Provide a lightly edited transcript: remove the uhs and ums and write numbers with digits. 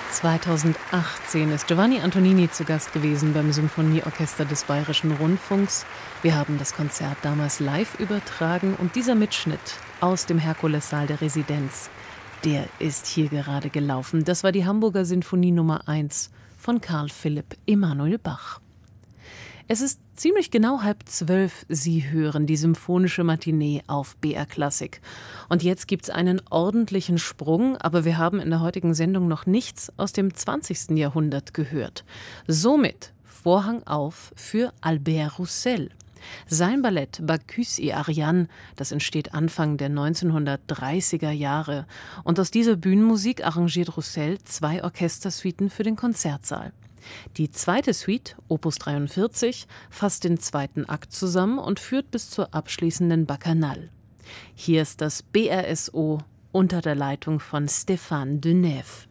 2018 ist Giovanni Antonini zu Gast gewesen beim Symphonieorchester des Bayerischen Rundfunks. Wir haben das Konzert damals live übertragen und dieser Mitschnitt aus dem Herkulessaal der Residenz, der ist hier gerade gelaufen. Das war die Hamburger Sinfonie Nummer 1 von Carl Philipp Emanuel Bach. Es ist ziemlich genau 11:30. Sie hören die symphonische Matinee auf BR Klassik. Und jetzt gibt's einen ordentlichen Sprung, aber wir haben in der heutigen Sendung noch nichts aus dem 20. Jahrhundert gehört. Somit Vorhang auf für Albert Roussel. Sein Ballett Bacchus et Ariane, das entsteht Anfang der 1930er Jahre. Und aus dieser Bühnenmusik arrangiert Roussel 2 Orchestersuiten für den Konzertsaal. Die zweite Suite, Opus 43, fasst den zweiten Akt zusammen und führt bis zur abschließenden Bacchanale. Hier ist das BRSO unter der Leitung von Stéphane Denève.